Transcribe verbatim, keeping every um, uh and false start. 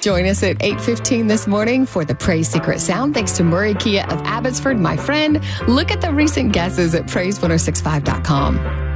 Join us at eight fifteen this morning for the Praise Secret Sound. Thanks to Murray Kia of Abbotsford, my friend. Look at the recent guesses at praise ten sixty-five dot com.